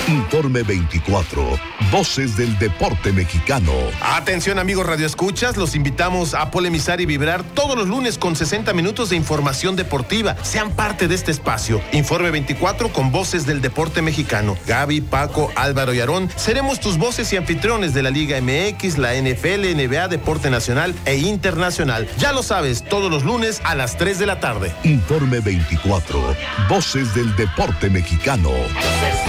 Informe 24. Voces del deporte mexicano. Atención amigos radioescuchas, los invitamos a polemizar y vibrar todos los lunes con 60 minutos de información deportiva. Sean parte de este espacio. Informe 24 con voces del deporte mexicano. Gaby, Paco, Álvaro y Aarón seremos tus voces y anfitriones de la Liga MX, la NFL, NBA, deporte nacional e internacional. Ya lo sabes, todos los lunes a las 3 de la tarde. Informe 24. Voces del deporte mexicano.